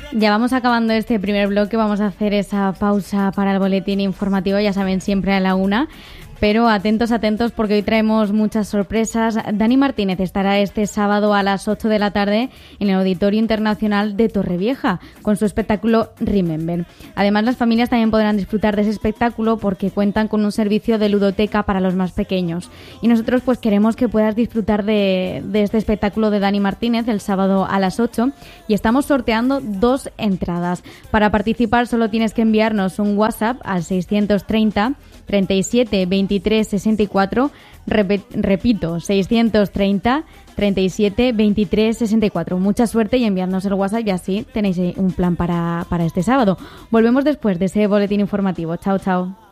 Ya vamos acabando este primer bloque, vamos a hacer esa pausa para el boletín informativo, ya saben, siempre a la 1. Pero atentos porque hoy traemos muchas sorpresas. Dani Martínez estará este sábado a las 8 de la tarde en el Auditorio Internacional de Torrevieja con su espectáculo Remember. Además, las familias también podrán disfrutar de ese espectáculo porque cuentan con un servicio de ludoteca para los más pequeños. Y nosotros pues queremos que puedas disfrutar de este espectáculo de Dani Martínez el sábado a las 8 y estamos sorteando 2 entradas. Para participar solo tienes que enviarnos un WhatsApp al 630 37 23 64, repito, 630 37 23 64. Mucha suerte y enviadnos el WhatsApp y así tenéis un plan para este sábado. Volvemos después de ese boletín informativo. Chao, chao.